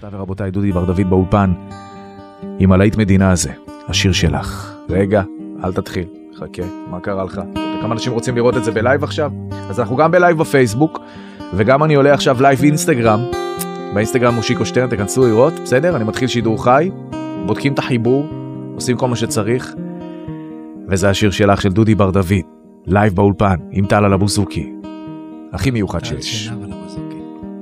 גבירותיי ורבותיי, דודי בר דוד באולפן עם הלהיט מדינה הזה, השיר שלך. רגע, אל תתחיל, חכה, מה קרה לך? כמה אנשים רוצים לראות את זה בלייב עכשיו? אז אנחנו גם בלייב בפייסבוק, וגם אני עולה עכשיו לייב באינסטגרם. באינסטגרם מושיקו שטרן, תכנסו לראות, בסדר? אני מתחיל שידור חי, בודקים את החיבור, עושים כל מה שצריך, וזה השיר שלך של דודי בר דוד, לייב באולפן, עם טל על הבוסוקי. הכי מיוחד שיש.